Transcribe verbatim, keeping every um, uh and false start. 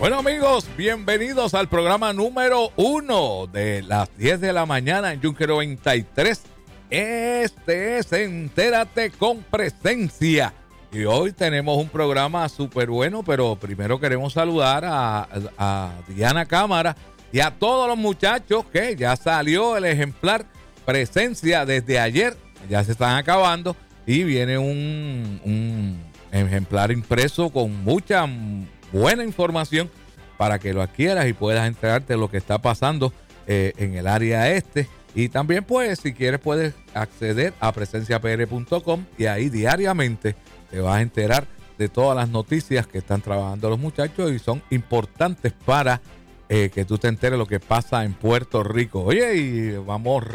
Bueno, amigos, bienvenidos al programa número uno de las diez de la mañana en Yunque noventa y tres. Este es Entérate con Presencia. Y hoy tenemos un programa súper bueno, pero primero queremos saludar a, a Diana Cámara y a todos los muchachos que ya salió el ejemplar Presencia desde ayer. Ya se están acabando y viene un, un ejemplar impreso con mucha buena información para que lo adquieras y puedas enterarte de lo que está pasando eh, en el área este. Y también, pues, si quieres, puedes acceder a presencia p r punto com y ahí diariamente te vas a enterar de todas las noticias que están trabajando los muchachos y son importantes para eh, que tú te enteres de lo que pasa en Puerto Rico. Oye, y vamos